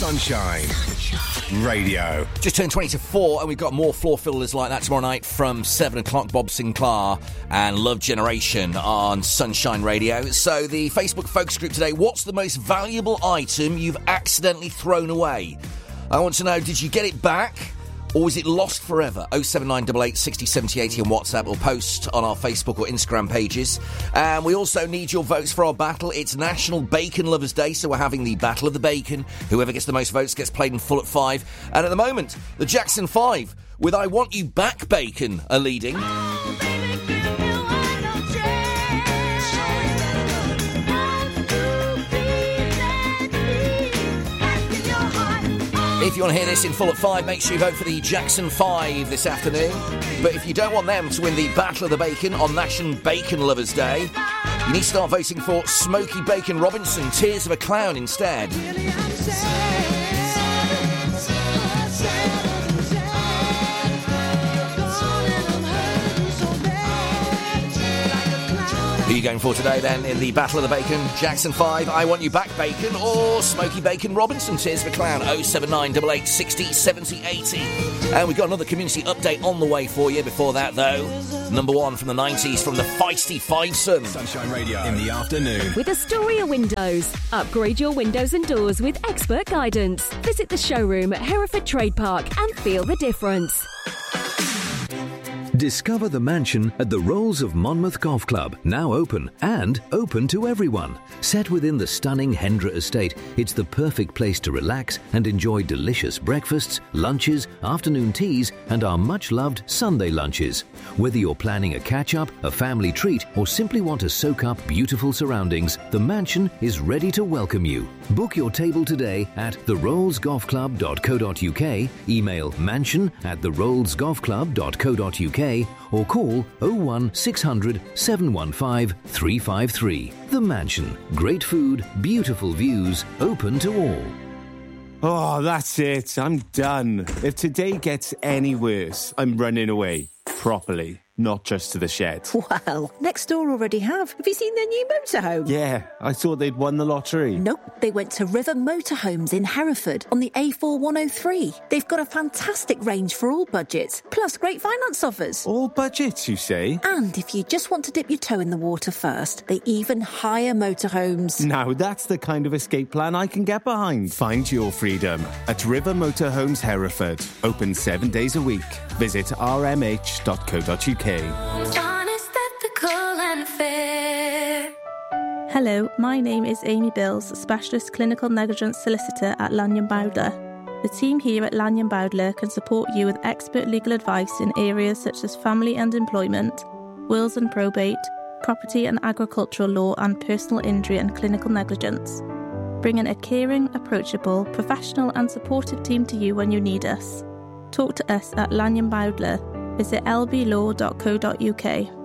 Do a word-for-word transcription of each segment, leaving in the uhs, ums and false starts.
Sunshine Radio. Just turned twenty to four, and we've got more floor fillers like that tomorrow night from seven o'clock. Bob Sinclair and Love Generation on Sunshine Radio. So the Facebook focus group today, what's the most valuable item you've accidentally thrown away? I want to know, did you get it back? Or is it lost forever? oh seven nine eight eight, six oh, seven oh eight oh on WhatsApp, or post on our Facebook or Instagram pages. And we also need your votes for our battle. It's National Bacon Lovers Day, so we're having the Battle of the Bacon. Whoever gets the most votes gets played in full at five. And at the moment, the Jackson five with I Want You Back Bacon are leading. If you want to hear this in full at five, make sure you vote for the Jackson five this afternoon. But if you don't want them to win the Battle of the Bacon on National Bacon Lovers Day, you need to start voting for Smokey Bacon Robinson, Tears of a Clown instead. Who are you going for today, then, in the Battle of the Bacon? Jackson five, I Want You Back Bacon, or Smokey Bacon Robinson, Tears of a Clown? oh seven nine eight eight, six oh, seven oh eight oh. And we've got another community update on the way for you. Before that, though, number one from the nineties from the Feisty Fivesome. Sunshine Radio in the afternoon. With Astoria Windows. Upgrade your windows and doors with expert guidance. Visit the showroom at Hereford Trade Park and feel the difference. Discover the mansion at the Rolls of Monmouth Golf Club, now open and open to everyone. Set within the stunning Hendra estate, it's the perfect place to relax and enjoy delicious breakfasts, lunches, afternoon teas, and our much-loved Sunday lunches. Whether you're planning a catch-up, a family treat, or simply want to soak up beautiful surroundings, the mansion is ready to welcome you. Book your table today at the rolls golf club dot co dot uk, email mansion at the rolls golf club dot co dot uk, or call oh one six hundred, seven one five, three five three. The Mansion. Great food, beautiful views, open to all. Oh, that's it. I'm done. If today gets any worse, I'm running away. Properly. Not just to the shed. Well, next door already have. Have you seen their new motorhome? Yeah, I thought they'd won the lottery. Nope, they went to River Motorhomes in Hereford on the A four one oh three. They've got a fantastic range for all budgets, plus great finance offers. All budgets, you say? And if you just want to dip your toe in the water first, they even hire motorhomes. Now that's the kind of escape plan I can get behind. Find your freedom at River Motorhomes Hereford. Open seven days a week. Visit r m h dot co dot uk. Honest, ethical and fair. Hello, my name is Amy Bills, Specialist Clinical Negligence Solicitor at Lanyon Bowdler. The team here at Lanyon Bowdler can support you with expert legal advice in areas such as family and employment, wills and probate, property and agricultural law, and personal injury and clinical negligence. Bringing a caring, approachable, professional and supportive team to you when you need us. Talk to us at Lanyon Bowdler. Visit l b law dot co dot uk.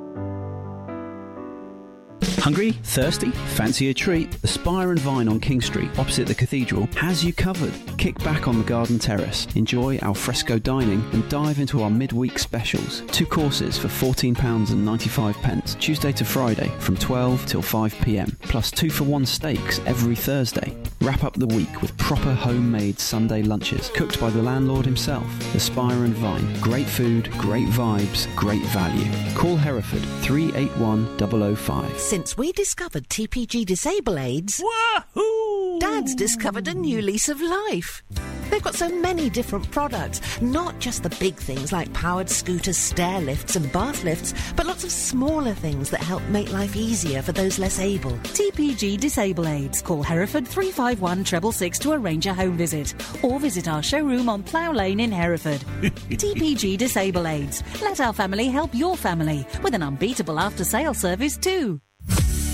Hungry? Thirsty? Fancy a treat? The Spire and Vine on King Street, opposite the cathedral, has you covered. Kick back on the garden terrace, enjoy al fresco dining, and dive into our midweek specials. Two courses for fourteen pounds ninety-five, Tuesday to Friday from twelve till five p m, plus two for one steaks every Thursday. Wrap up the week with proper homemade Sunday lunches, cooked by the landlord himself. The Spire and Vine. Great food, great vibes, great value. Call Hereford three eight one double oh five. Since we discovered T P G Disable Aids, Wahoo! Dad's discovered a new lease of life. They've got so many different products, not just the big things like powered scooters, stair lifts and bath lifts, but lots of smaller things that help make life easier for those less able. T P G Disable Aids. Call Hereford three five one, six six six to arrange a home visit, or visit our showroom on Plough Lane in Hereford. T P G Disable Aids. Let our family help your family with an unbeatable after-sale service too.